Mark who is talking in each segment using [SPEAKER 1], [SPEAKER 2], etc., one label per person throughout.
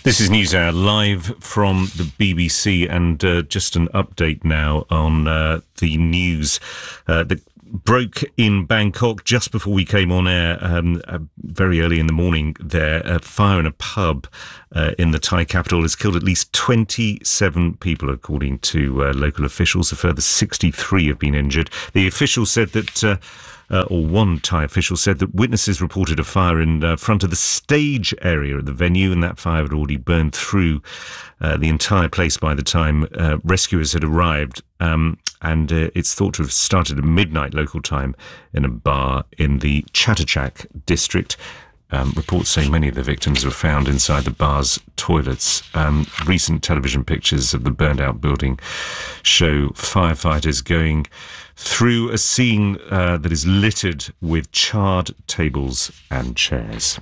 [SPEAKER 1] This is NewsHour live from the BBC, and just an update now on the news that broke in Bangkok just before we came on air, very early in the morning there. A fire in a pub in the Thai capital has killed at least 27 people, according to local officials. A further 63 have been injured. The official said that... or one Thai official said that witnesses reported a fire in front of the stage area of the venue, and that fire had already burned through the entire place by the time rescuers had arrived. And it's thought to have started at midnight local time in a bar in the Chatuchak district. Reports saying many of the victims were found inside the bar's toilets. Recent television pictures of the burned-out building show firefighters going through a scene that is littered with charred tables and chairs.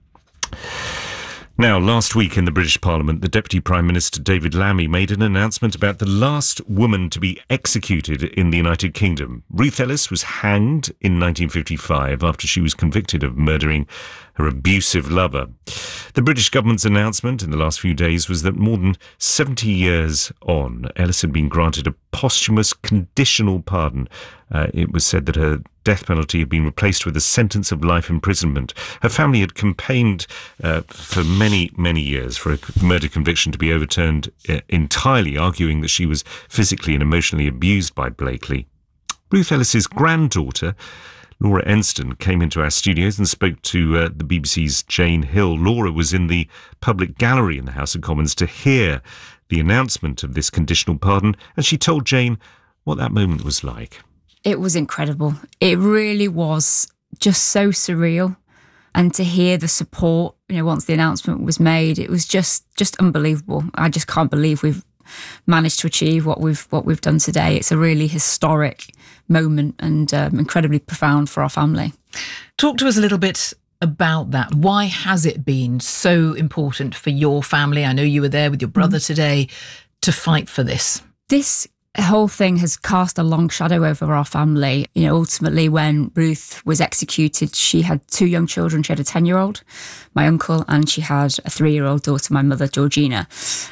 [SPEAKER 1] Now, last week in the British Parliament, the Deputy Prime Minister David Lammy made an announcement about the last woman to be executed in the United Kingdom. Ruth Ellis was hanged in 1955 after she was convicted of murdering her abusive lover. The British government's announcement in the last few days was that more than 70 years on, Ellis had been granted a posthumous conditional pardon. It was said that her death penalty had been replaced with a sentence of life imprisonment. Her family had campaigned for many, many years for a murder conviction to be overturned entirely, arguing that she was physically and emotionally abused by Blakely. Ruth Ellis's granddaughter, Laura Enston, came into our studios and spoke to the BBC's Jane Hill. Laura was in the public gallery in the House of Commons to hear the announcement of this conditional pardon, and she told Jane what that moment was like.
[SPEAKER 2] It was incredible. It really was just so surreal. And to hear the support, once the announcement was made, it was just unbelievable. I just can't believe we've managed to achieve what we've done today. It's a really historic moment and incredibly profound for our family.
[SPEAKER 3] Talk to us a little bit about that. Why has it been so important for your family? I know you were there with your brother today to fight for this.
[SPEAKER 2] This whole thing has cast a long shadow over our family. Ultimately, when Ruth was executed, she had two young children. She had a 10-year-old, my uncle, and she had a 3-year-old daughter, my mother, Georgina.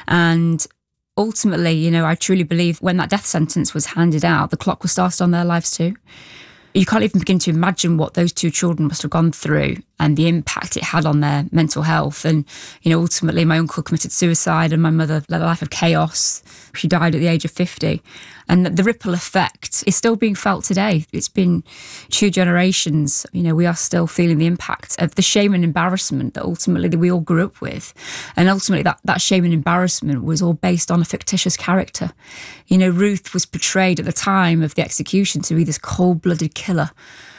[SPEAKER 2] And ultimately, I truly believe when that death sentence was handed out, the clock was started on their lives too. You can't even begin to imagine what those two children must have gone through and the impact it had on their mental health. And, ultimately my uncle committed suicide and my mother led a life of chaos. She died at the age of 50. And the ripple effect is still being felt today. It's been 2 generations. We are still feeling the impact of the shame and embarrassment that ultimately we all grew up with. And ultimately that shame and embarrassment was all based on a fictitious character. Ruth was portrayed at the time of the execution to be this cold-blooded killer,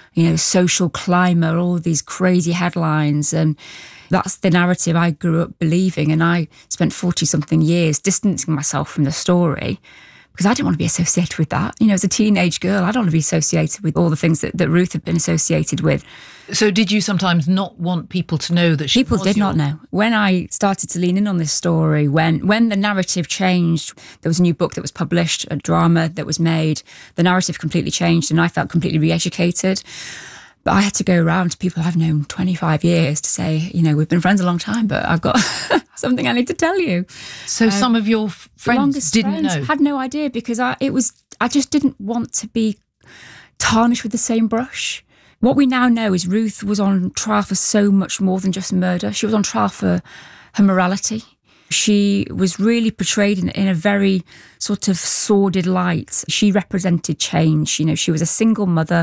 [SPEAKER 2] social climber, all these crazy headlines. And that's the narrative I grew up believing. And I spent 40-something years distancing myself from the story because I didn't want to be associated with that. As a teenage girl, I don't want to be associated with all the things that Ruth had been associated with.
[SPEAKER 3] So did you sometimes not want people to know that she was
[SPEAKER 2] People did not know. When I started to lean in on this story, when the narrative changed, there was a new book that was published, a drama that was made, the narrative completely changed and I felt completely re-educated. But I had to go around to people I've known 25 years to say, we've been friends a long time, but I've got something I need to tell you.
[SPEAKER 3] So some of your friends didn't know?
[SPEAKER 2] Had no idea because I just didn't want to be tarnished with the same brush. What we now know is Ruth was on trial for so much more than just murder. She was on trial for her morality. She was really portrayed in a very sort of sordid light. She represented change. She was a single mother.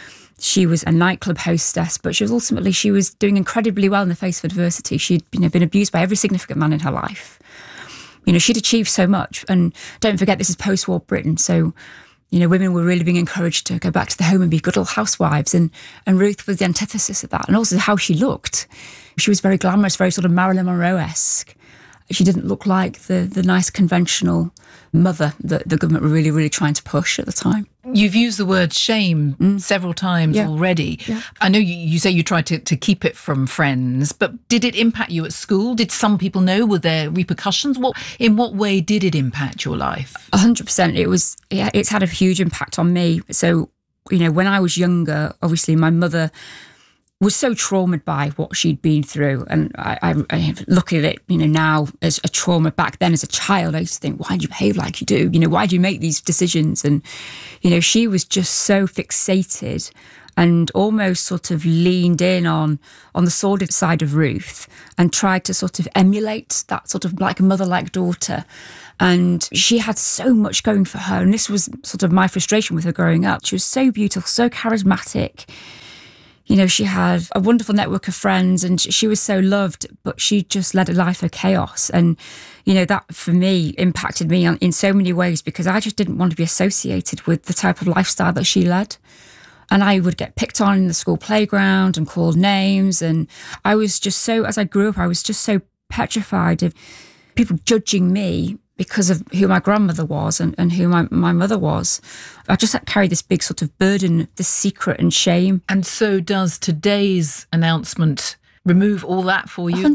[SPEAKER 2] She was a nightclub hostess, but she was doing incredibly well in the face of adversity. She'd been abused by every significant man in her life. She'd achieved so much. And don't forget, this is post-war Britain. So, women were really being encouraged to go back to the home and be good old housewives. And Ruth was the antithesis of that. And also how she looked. She was very glamorous, very sort of Marilyn Monroe-esque. She didn't look like the nice conventional mother that the government were really, really trying to push at the time.
[SPEAKER 3] You've used the word shame several times already. Yeah. I know you say you tried to keep it from friends, but did it impact you at school? Did some people know? Were there repercussions? In what way did it impact your life?
[SPEAKER 2] 100%. It's had a huge impact on me. So, when I was younger, obviously my mother was so traumatized by what she'd been through. And I look at it, now as a trauma. Back then as a child, I used to think, why do you behave like you do? Why do you make these decisions? And, she was just so fixated and almost sort of leaned in on the sordid side of Ruth and tried to sort of emulate that sort of like a mother like daughter. And she had so much going for her. And this was sort of my frustration with her growing up. She was so beautiful, so charismatic. She had a wonderful network of friends and she was so loved, but she just led a life of chaos. And, that for me impacted me in so many ways because I just didn't want to be associated with the type of lifestyle that she led. And I would get picked on in the school playground and called names. And I was just as I grew up, I was just so petrified of people judging me because of who my grandmother was and who my mother was. I just carried this big sort of burden, this secret and shame.
[SPEAKER 3] And so does today's announcement remove all that for you?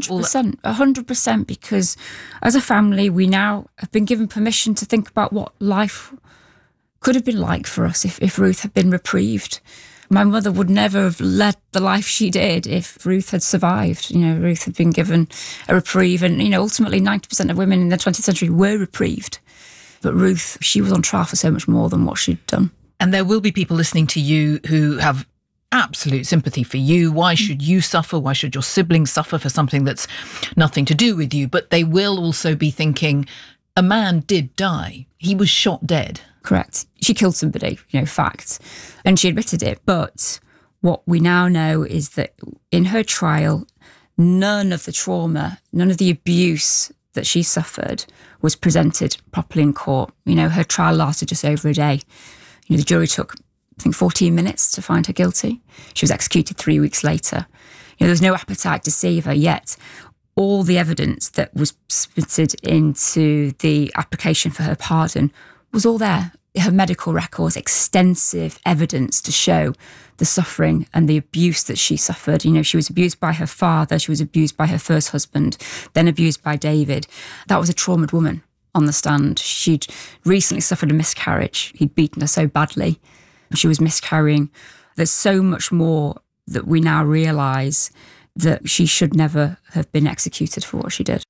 [SPEAKER 2] 100%, because as a family, we now have been given permission to think about what life could have been like for us if Ruth had been reprieved. My mother would never have led the life she did if Ruth had survived. Ruth had been given a reprieve and, ultimately 90% of women in the 20th century were reprieved. But Ruth, she was on trial for so much more than what she'd done.
[SPEAKER 3] And there will be people listening to you who have absolute sympathy for you. Why should you suffer? Why should your siblings suffer for something that's nothing to do with you? But they will also be thinking, a man did die. He was shot dead.
[SPEAKER 2] Correct. She killed somebody, fact. And she admitted it. But what we now know is that in her trial, none of the trauma, none of the abuse that she suffered was presented properly in court. Her trial lasted just over a day. The jury took, I think, 14 minutes to find her guilty. She was executed 3 weeks later. There was no appetite to save her, yet all the evidence that was submitted into the application for her pardon was all there. Her medical records, extensive evidence to show the suffering and the abuse that she suffered. She was abused by her father, she was abused by her first husband, then abused by David. That was a traumatized woman on the stand. She'd recently suffered a miscarriage. He'd beaten her so badly. She was miscarrying. There's so much more that we now realise that she should never have been executed for what she did.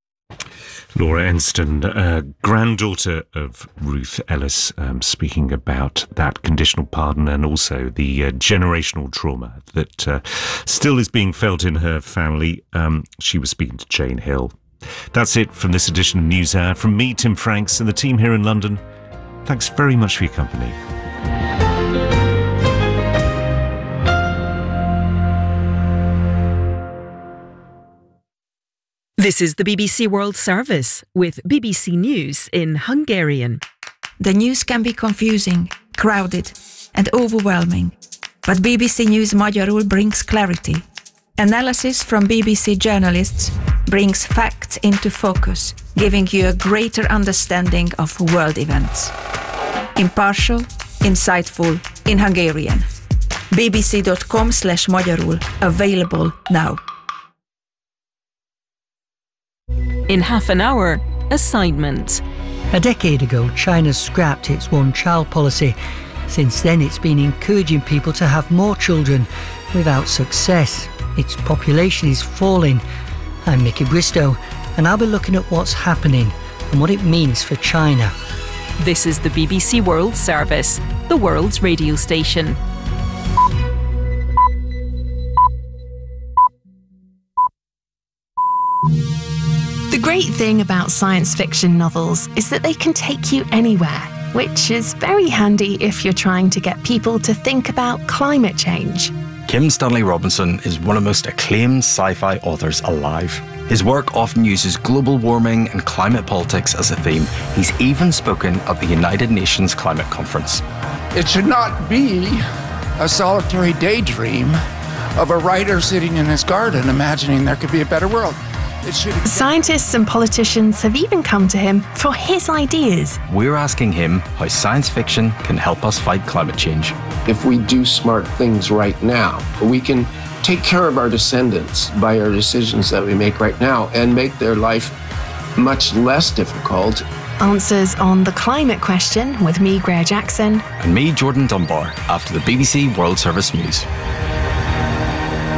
[SPEAKER 1] Laura Enston, granddaughter of Ruth Ellis, speaking about that conditional pardon and also the generational trauma that still is being felt in her family. She was speaking to Jane Hill. That's it from this edition of NewsHour. From me, Tim Franks, and the team here in London, thanks very much for your company.
[SPEAKER 4] This is the BBC World Service with BBC News in Hungarian.
[SPEAKER 5] The news can be confusing, crowded and overwhelming, but BBC News Magyarul brings clarity. Analysis from BBC journalists brings facts into focus, giving you a greater understanding of world events. Impartial, insightful, in Hungarian. bbc.com/magyarul, available now.
[SPEAKER 4] In half an hour, assignment.
[SPEAKER 6] A decade ago, China scrapped its one-child policy. Since then, it's been encouraging people to have more children without success. Its population is falling. I'm Mickey Bristow, and I'll be looking at what's happening and what it means for China.
[SPEAKER 4] This is the BBC World Service, the world's radio station.
[SPEAKER 7] The great thing about science fiction novels is that they can take you anywhere, which is very handy if you're trying to get people to think about climate change.
[SPEAKER 8] Kim Stanley Robinson is one of the most acclaimed sci-fi authors alive. His work often uses global warming and climate politics as a theme. He's even spoken at the United Nations Climate Conference.
[SPEAKER 9] It should not be a solitary daydream of a writer sitting in his garden imagining there could be a better world.
[SPEAKER 7] Scientists and politicians have even come to him for his ideas.
[SPEAKER 8] We're asking him how science fiction can help us fight climate change.
[SPEAKER 10] If we do smart things right now, we can take care of our descendants by our decisions that we make right now and make their life much less difficult.
[SPEAKER 7] Answers on the climate question with me, Greer Jackson.
[SPEAKER 8] And me, Jordan Dunbar, after the BBC World Service News.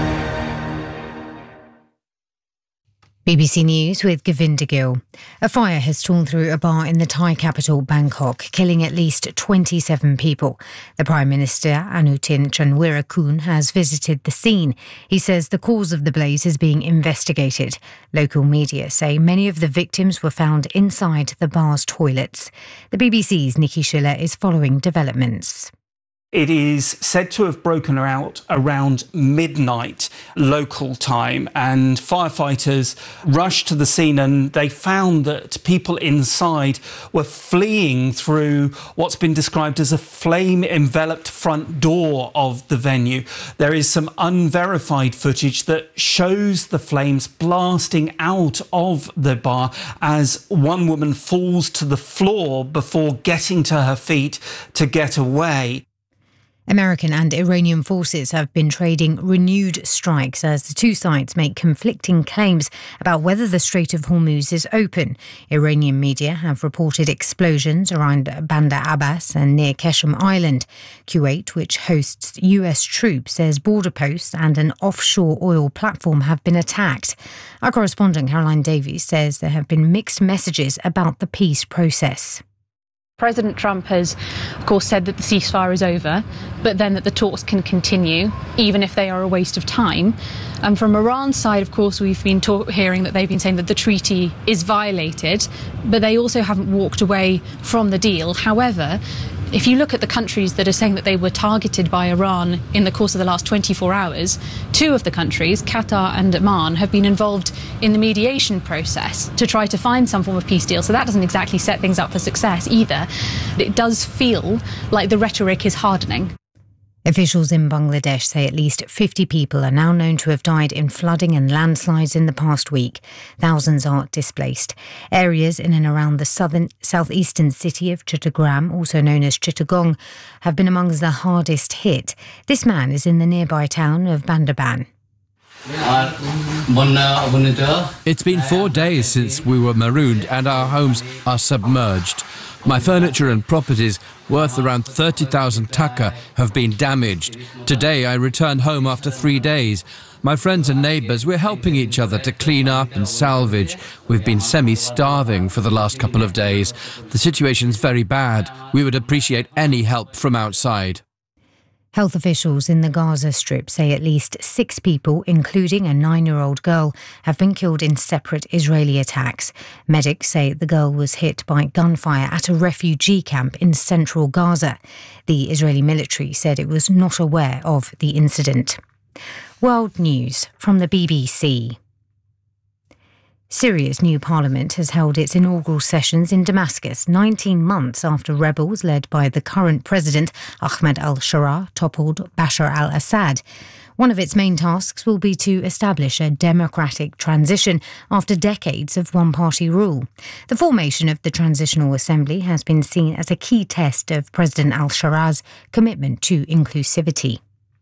[SPEAKER 11] BBC News with Govinda Gill. A fire has torn through a bar in the Thai capital, Bangkok, killing at least 27 people. The Prime Minister, Anutin Chanvirakul, has visited the scene. He says the cause of the blaze is being investigated. Local media say many of the victims were found inside the bar's toilets. The BBC's Nikki Schiller is following developments.
[SPEAKER 12] It is said to have broken out around midnight local time, and firefighters rushed to the scene and they found that people inside were fleeing through what's been described as a flame-enveloped front door of the venue. There is some unverified footage that shows the flames blasting out of the bar as one woman falls to the floor before getting to her feet to get away.
[SPEAKER 11] American and Iranian forces have been trading renewed strikes as the two sides make conflicting claims about whether the Strait of Hormuz is open. Iranian media have reported explosions around Bandar Abbas and near Qeshm Island. Kuwait, which hosts US troops, says border posts and an offshore oil platform have been attacked. Our correspondent Caroline Davies says there have been mixed messages about the peace process.
[SPEAKER 13] President Trump has, of course, said that the ceasefire is over, but then that the talks can continue, even if they are a waste of time. And from Iran's side, of course, we've been hearing that they've been saying that the treaty is violated, but they also haven't walked away from the deal. However, if you look at the countries that are saying that they were targeted by Iran in the course of the last 24 hours, two of the countries, Qatar and Oman, have been involved in the mediation process to try to find some form of peace deal. So that doesn't exactly set things up for success either. It does feel like the rhetoric is hardening.
[SPEAKER 11] Officials in Bangladesh say at least 50 people are now known to have died in flooding and landslides in the past week. Thousands are displaced. Areas in and around the southeastern city of Chittagong, also known as Chittagong, have been among the hardest hit. This man is in the nearby town of Bandarban.
[SPEAKER 14] It's been 4 days since we were marooned and our homes are submerged. My furniture and properties, worth around 30,000 taka, have been damaged. Today I returned home after 3 days. My friends and neighbours, we're helping each other to clean up and salvage. We've been semi-starving for the last couple of days. The situation's very bad. We would appreciate any help from outside.
[SPEAKER 11] Health officials in the Gaza Strip say at least 6 people, including a 9-year-old girl, have been killed in separate Israeli attacks. Medics say the girl was hit by gunfire at a refugee camp in central Gaza. The Israeli military said it was not aware of the incident. World News from the BBC. Syria's new parliament has held its inaugural sessions in Damascus 19 months after rebels led by the current president, Ahmed al-Sharaa, toppled Bashar al-Assad. One of its main tasks will be to establish a democratic transition after decades of one-party rule. The formation of the Transitional Assembly has been seen as a key test of President al-Sharaa's commitment to inclusivity.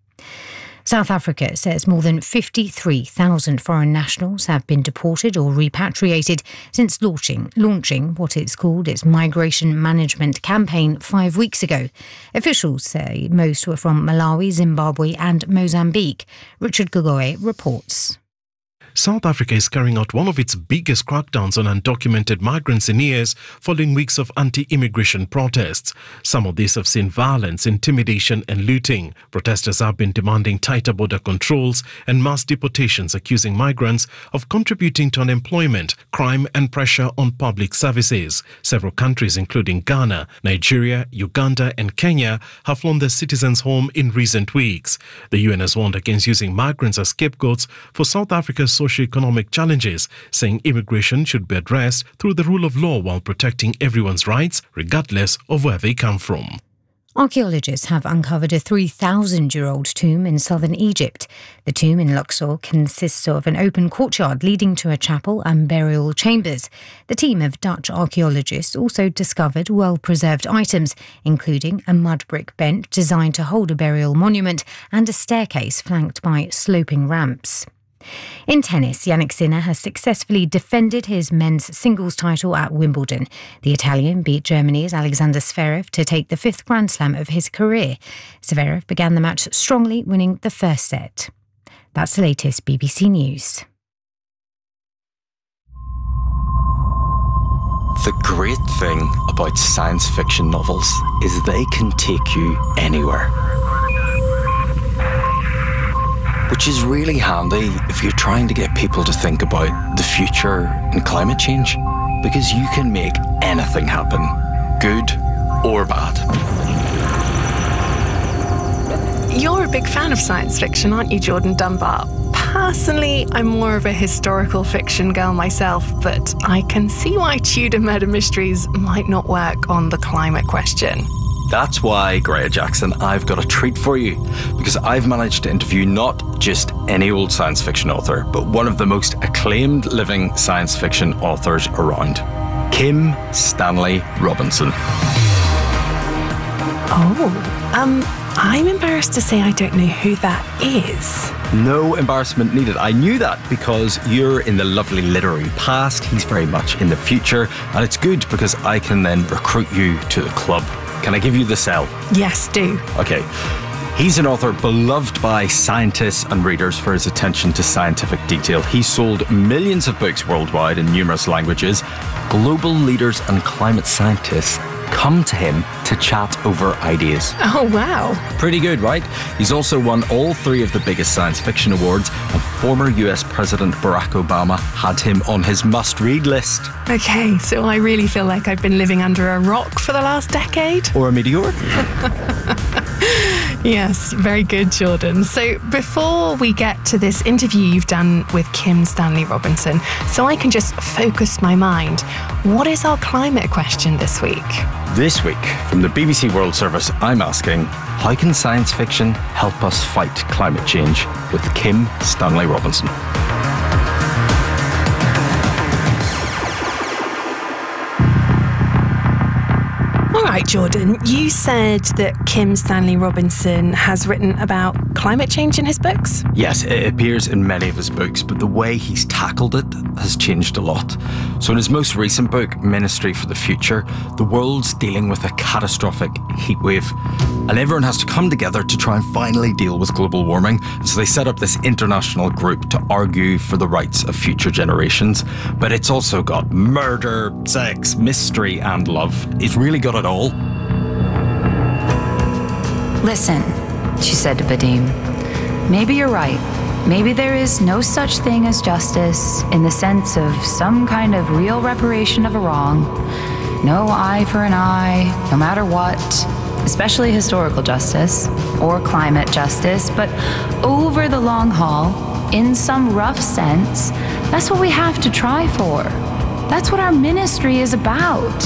[SPEAKER 11] South Africa says more than 53,000 foreign nationals have been deported or repatriated since launching what it's called its migration management campaign 5 weeks ago. Officials say most were from Malawi, Zimbabwe and Mozambique. Richard Gogoy reports.
[SPEAKER 15] South Africa is carrying out one of its biggest crackdowns on undocumented migrants in years following weeks of anti-immigration protests. Some of these have seen violence, intimidation and looting. Protesters have been demanding tighter border controls and mass deportations, accusing migrants of contributing to unemployment, crime and pressure on public services. Several countries, including Ghana, Nigeria, Uganda and Kenya, have flown their citizens home in recent weeks. The UN has warned against using migrants as scapegoats for South Africa's socio-economic challenges, saying immigration should be addressed through the rule of law while protecting everyone's rights, regardless of where they come from.
[SPEAKER 11] Archaeologists have uncovered a 3,000-year-old tomb in southern Egypt. The tomb in Luxor consists of an open courtyard leading to a chapel and burial chambers. The team of Dutch archaeologists also discovered well-preserved items, including a mud brick bench designed to hold a burial monument and a staircase flanked by sloping ramps. In tennis, Jannik Sinner has successfully defended his men's singles title at Wimbledon. The Italian beat Germany's Alexander Zverev to take the 5th Grand Slam of his career. Zverev began the match strongly, winning the first set. That's the latest BBC News.
[SPEAKER 8] The great thing about science fiction novels is they can take you anywhere. Which is really handy if you're trying to get people to think about the future and climate change, because you can make anything happen, good or bad.
[SPEAKER 7] You're a big fan of science fiction, aren't you, Jordan Dunbar? Personally, I'm more of a historical fiction girl myself, but I can see why Tudor murder mysteries might not work on the climate question.
[SPEAKER 8] That's why, Greya Jackson, I've got a treat for you, because I've managed to interview not just any old science fiction author, but one of the most acclaimed living science fiction authors around, Kim Stanley Robinson.
[SPEAKER 7] I'm embarrassed to say I don't know who that is.
[SPEAKER 8] No embarrassment needed. I knew that because you're in the lovely literary past, he's very much in the future, and it's good because I can then recruit you to the club. Can I give you the sell?
[SPEAKER 7] Yes, do.
[SPEAKER 8] Okay. He's an author beloved by scientists and readers for his attention to scientific detail. He's sold millions of books worldwide in numerous languages. Global leaders and climate scientists come to him to chat over ideas.
[SPEAKER 7] Oh, wow.
[SPEAKER 8] Pretty good, right? He's also won all 3 of the biggest science fiction awards, and former US President Barack Obama had him on his must-read list.
[SPEAKER 7] Okay, so I really feel like I've been living under a rock for the last decade.
[SPEAKER 8] Or a meteor.
[SPEAKER 7] Yes, very good, Jordan. So before we get to this interview you've done with Kim Stanley Robinson, so I can just focus my mind, what is our climate question this week?
[SPEAKER 8] This week, from the BBC World Service, I'm asking, how can science fiction help us fight climate change? With Kim Stanley Robinson.
[SPEAKER 7] All right, Jordan, you said that Kim Stanley Robinson has written about climate change in his books?
[SPEAKER 8] Yes, it appears in many of his books, but the way he's tackled it has changed a lot. So in his most recent book, Ministry for the Future, the world's dealing with a catastrophic heatwave, and everyone has to come together to try and finally deal with global warming. And so they set up this international group to argue for the rights of future generations. But it's also got murder, sex, mystery, and love. It's really got it all.
[SPEAKER 16] Listen, she said to Vadim, maybe you're right. Maybe there is no such thing as justice in the sense of some kind of real reparation of a wrong. No eye for an eye, no matter what, especially historical justice or climate justice. But over the long haul, in some rough sense, that's what we have to try for. That's what our ministry is about.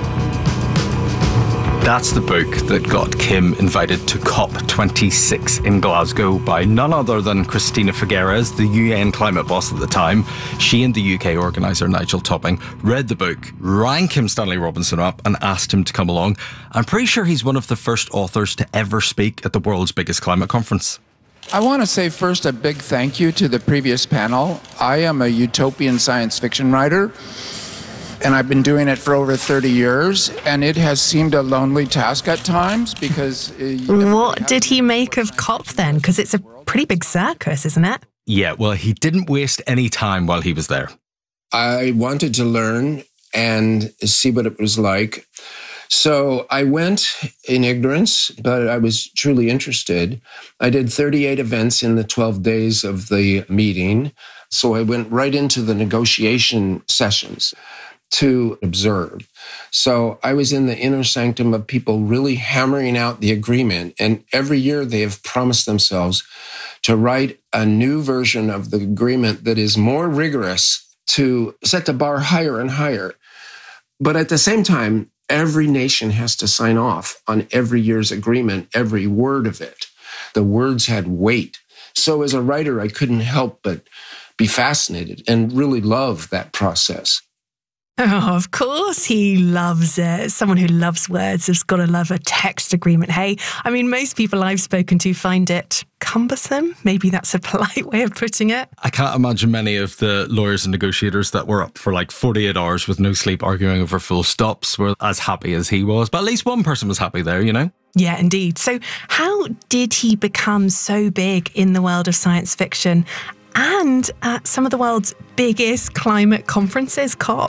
[SPEAKER 8] That's the book that got Kim invited to COP26 in Glasgow by none other than Christina Figueres, the UN climate boss at the time. She and the UK organiser Nigel Topping read the book, rang Kim Stanley Robinson up and asked him to come along. I'm pretty sure he's one of the first authors to ever speak at the world's biggest climate conference.
[SPEAKER 9] I want to say first a big thank you to the previous panel. I am a utopian science fiction writer, and I've been doing it for over 30 years, and it has seemed a lonely task at times because...
[SPEAKER 7] What did he make of COP then? Because it's a pretty big circus, isn't it?
[SPEAKER 8] Yeah, well, he didn't waste any time while he was there.
[SPEAKER 10] I wanted to learn and see what it was like. So I went in ignorance, but I was truly interested. I did 38 events in the 12 days of the meeting. So I went right into the negotiation sessions to observe. So I was in the inner sanctum of people really hammering out the agreement. And every year they have promised themselves to write a new version of the agreement that is more rigorous, to set the bar higher and higher. But at the same time, every nation has to sign off on every year's agreement, every word of it. The words had weight. So as a writer, I couldn't help but be fascinated and really love that process.
[SPEAKER 7] Oh, of course he loves it. Someone who loves words has got to love a text agreement, hey? I mean, most people I've spoken to find it cumbersome. Maybe that's a polite way of putting it.
[SPEAKER 8] I can't imagine many of the lawyers and negotiators that were up for like 48 hours with no sleep arguing over full stops were as happy as he was. But at least one person was happy there, you know?
[SPEAKER 7] Yeah, indeed. So how did he become so big in the world of science fiction and at some of the world's biggest climate conferences, COP?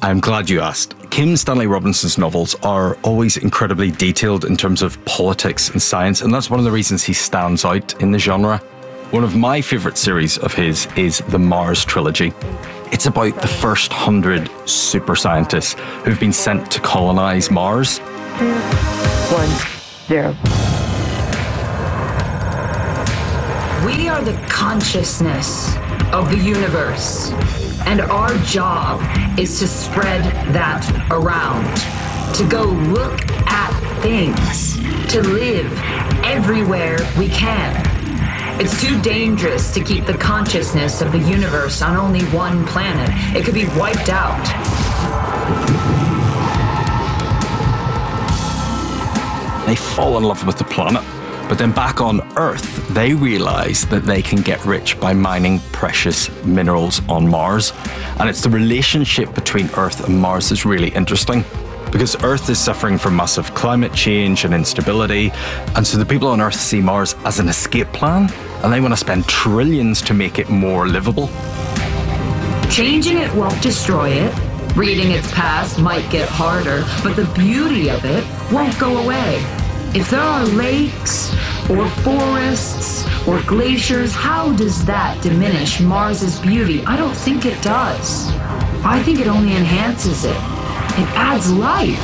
[SPEAKER 8] I'm glad you asked. Kim Stanley Robinson's novels are always incredibly detailed in terms of politics and science, and that's one of the reasons he stands out in the genre. One of my favourite series of his is the Mars Trilogy. It's about the first 100 super scientists who've been sent to colonise Mars.
[SPEAKER 16] 1, 0. We are the consciousness of the universe, and our job is to spread that around, to go look at things, to live everywhere we can. It's too dangerous to keep the consciousness of the universe on only one planet. It could be wiped out.
[SPEAKER 8] They fall in love with the planet, but then back on Earth, they realise that they can get rich by mining precious minerals on Mars. And it's the relationship between Earth and Mars that's really interesting, because Earth is suffering from massive climate change and instability, and so the people on Earth see Mars as an escape plan, and they want to spend trillions to make it more livable.
[SPEAKER 16] Changing it won't destroy it. Reading its past might get harder, but the beauty of it won't go away. If there are lakes, or forests, or glaciers, how does that diminish Mars's beauty? I don't think it does. I think it only enhances it. It adds life.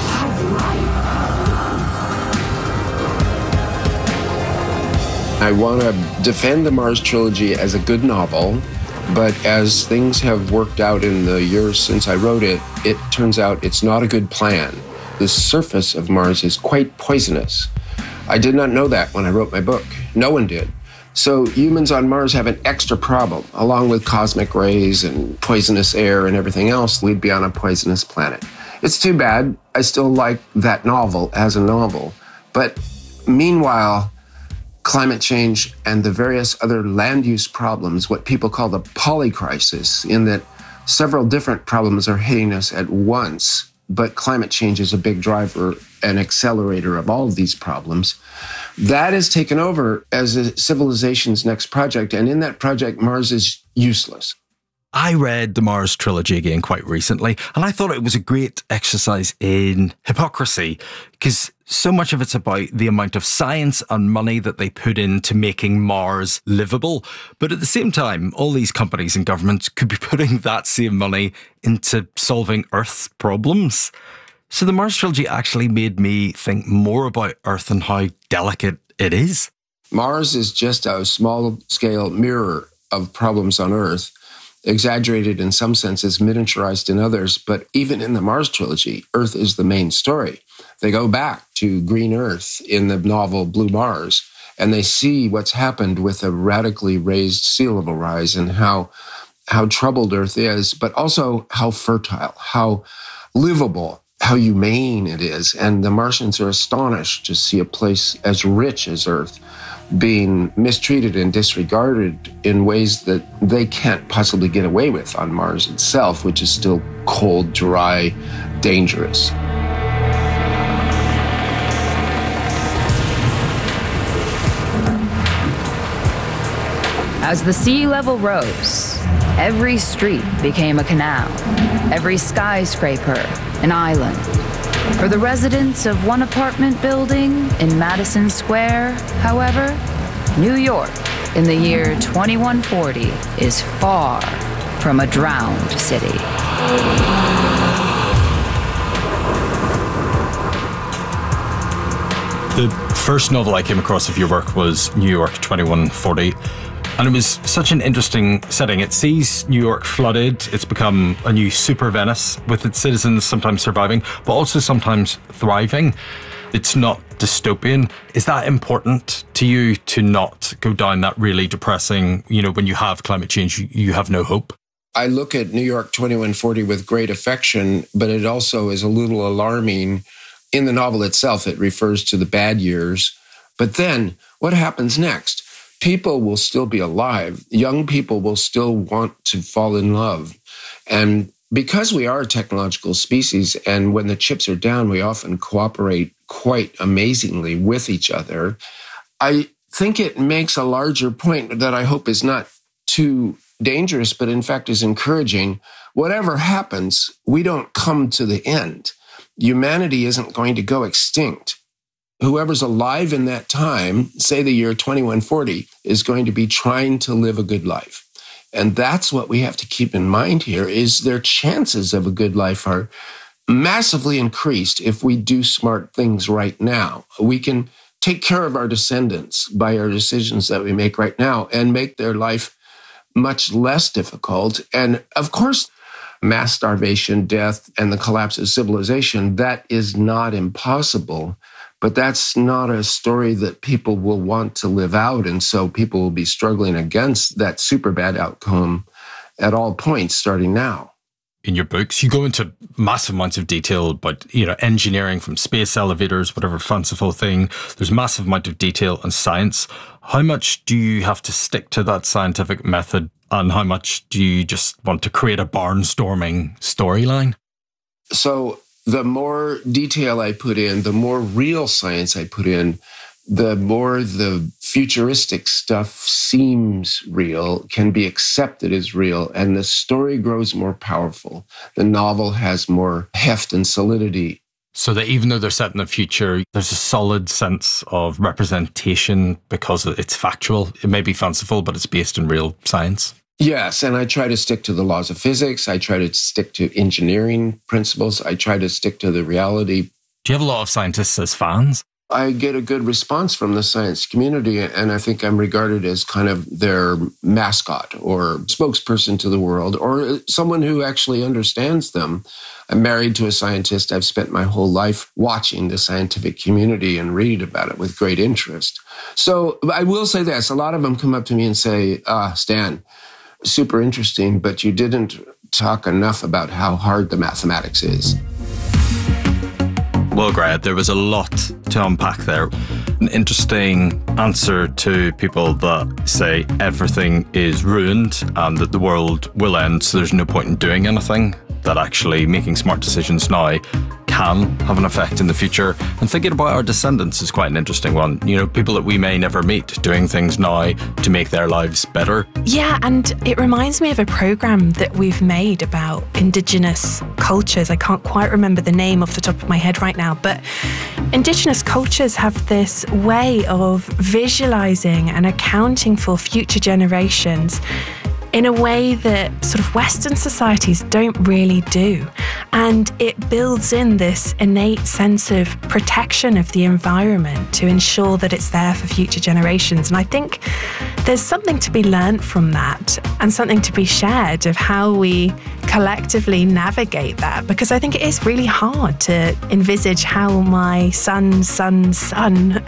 [SPEAKER 10] I want to defend the Mars Trilogy as a good novel, but as things have worked out in the years since I wrote it, it turns out it's not a good plan. The surface of Mars is quite poisonous. I did not know that when I wrote my book. No one did. So humans on Mars have an extra problem. Along with cosmic rays and poisonous air and everything else, we'd be on a poisonous planet. It's too bad. I still like that novel as a novel. But meanwhile, climate change and the various other land use problems, what people call the polycrisis, in that several different problems are hitting us at once, but climate change is a big driver and accelerator of all of these problems. That is taken over as a civilization's next project, and in that project, Mars is useless.
[SPEAKER 8] I read the Mars Trilogy again quite recently, and I thought it was a great exercise in hypocrisy, because so much of it's about the amount of science and money that they put into making Mars livable. But at the same time, all these companies and governments could be putting that same money into solving Earth's problems. So the Mars Trilogy actually made me think more about Earth and how delicate it is.
[SPEAKER 10] Mars is just a small-scale mirror of problems on Earth, exaggerated in some senses, miniaturized in others, but even in the Mars Trilogy, Earth is the main story. They go back to green Earth in the novel Blue Mars, and they see what's happened with a radically raised sea level rise and how troubled Earth is, but also how fertile, how livable, how humane it is. And the Martians are astonished to see a place as rich as Earth being mistreated and disregarded in ways that they can't possibly get away with on Mars itself, which is still cold, dry, dangerous.
[SPEAKER 16] As the sea level rose, every street became a canal, every skyscraper an island. For the residents of one apartment building in Madison Square, however, New York in the year 2140 is far from a drowned city.
[SPEAKER 8] The first novel I came across of your work was New York 2140. And it was such an interesting setting. It sees New York flooded. It's become a new super Venice with its citizens sometimes surviving, but also sometimes thriving. It's not dystopian. Is that important to you to not go down that really depressing, when you have climate change, you have no hope?
[SPEAKER 10] I look at New York 2140 with great affection, but it also is a little alarming. In the novel itself, it refers to the bad years. But then what happens next? People will still be alive. Young people will still want to fall in love. And because we are a technological species, and when the chips are down, we often cooperate quite amazingly with each other, I think it makes a larger point that I hope is not too dangerous, but in fact is encouraging, whatever happens, we don't come to the end. Humanity isn't going to go extinct. Whoever's alive in that time, say the year 2140, is going to be trying to live a good life. And that's what we have to keep in mind here, is their chances of a good life are massively increased if we do smart things right now. We can take care of our descendants by our decisions that we make right now and make their life much less difficult. And of course, mass starvation, death, and the collapse of civilization, that is not impossible. But that's not a story that people will want to live out. And so people will be struggling against that super bad outcome at all points starting now.
[SPEAKER 8] In your books, you go into massive amounts of detail about, engineering from space elevators, whatever fanciful thing. There's massive amount of detail on science. How much do you have to stick to that scientific method, and how much do you just want to create a barnstorming storyline?
[SPEAKER 10] So the more detail I put in, the more real science I put in, the more the futuristic stuff seems real, can be accepted as real, and the story grows more powerful. The novel has more heft and solidity.
[SPEAKER 8] So that even though they're set in the future, there's a solid sense of representation because it's factual. It may be fanciful, but it's based in real science.
[SPEAKER 10] Yes, and I try to stick to the laws of physics. I try to stick to engineering principles. I try to stick to the reality.
[SPEAKER 8] Do you have a lot of scientists as fans?
[SPEAKER 10] I get a good response from the science community, and I think I'm regarded as kind of their mascot or spokesperson to the world, or someone who actually understands them. I'm married to a scientist. I've spent my whole life watching the scientific community and reading about it with great interest. So I will say this. A lot of them come up to me and say, Stan, super interesting, but you didn't talk enough about how hard the mathematics is.
[SPEAKER 8] Well, Greg, there was a lot to unpack there. An interesting answer to people that say everything is ruined and that the world will end, so there's no point in doing anything, that actually making smart decisions now can have an effect in the future. And thinking about our descendants is quite an interesting one. People that we may never meet doing things now to make their lives better.
[SPEAKER 7] Yeah, and it reminds me of a programme that we've made about Indigenous cultures. I can't quite remember the name off the top of my head right now, but Indigenous cultures have this way of visualising and accounting for future generations in a way that sort of Western societies don't really do. And it builds in this innate sense of protection of the environment to ensure that it's there for future generations. And I think there's something to be learned from that and something to be shared of how we collectively navigate that, because I think it is really hard to envisage how my son's son's son,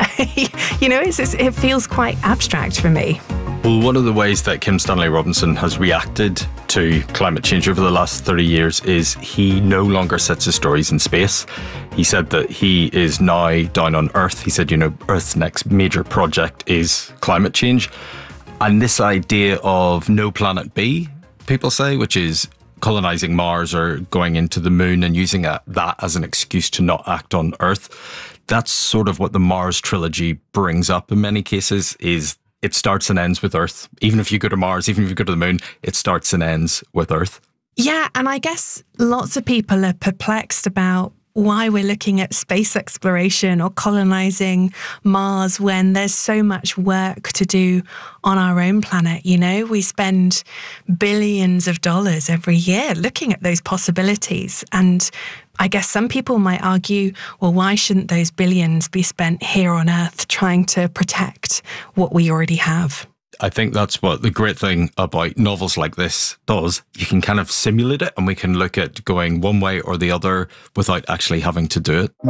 [SPEAKER 7] it feels quite abstract for me.
[SPEAKER 8] Well, one of the ways that Kim Stanley Robinson has reacted to climate change over the last 30 years is he no longer sets his stories in space. He said that he is now down on Earth. He said, Earth's next major project is climate change. And this idea of no planet B, people say, which is colonising Mars or going into the moon and using that as an excuse to not act on Earth. That's sort of what the Mars trilogy brings up in many cases, is it starts and ends with Earth. Even if you go to Mars, even if you go to the moon, it starts and ends with Earth.
[SPEAKER 7] Yeah, and I guess lots of people are perplexed about why we're looking at space exploration or colonising Mars when there's so much work to do on our own planet. We spend billions of dollars every year looking at those possibilities. And I guess some people might argue, well, why shouldn't those billions be spent here on Earth trying to protect what we already have?
[SPEAKER 8] I think that's what the great thing about novels like this does. You can kind of simulate it, and we can look at going one way or the other without actually having to do it.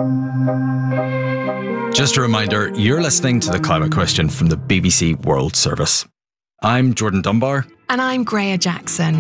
[SPEAKER 8] Just a reminder, you're listening to The Climate Question from the BBC World Service. I'm Jordan Dunbar.
[SPEAKER 7] And I'm Greya Jackson.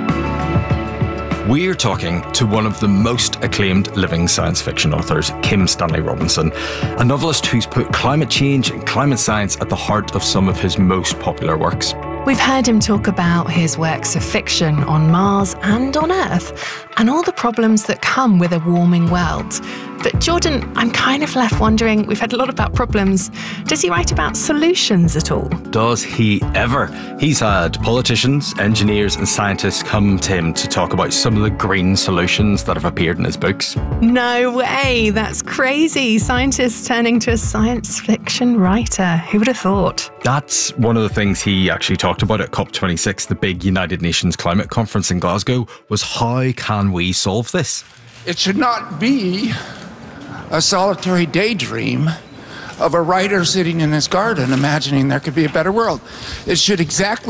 [SPEAKER 8] We're talking to one of the most acclaimed living science fiction authors, Kim Stanley Robinson, a novelist who's put climate change and climate science at the heart of some of his most popular works.
[SPEAKER 7] We've heard him talk about his works of fiction on Mars and on Earth, and all the problems that come with a warming world. But Jordan, I'm kind of left wondering, we've had a lot about problems. Does he write about solutions at all?
[SPEAKER 8] Does he ever? He's had politicians, engineers and scientists come to him to talk about some of the green solutions that have appeared in his books.
[SPEAKER 7] No way, that's crazy. Scientists turning to a science fiction writer. Who would have thought?
[SPEAKER 8] That's one of the things he actually talked about at COP26, the big United Nations climate conference in Glasgow, was how can we solve this?
[SPEAKER 9] It should not be a solitary daydream of a writer sitting in his garden imagining there could be a better world. It should exactly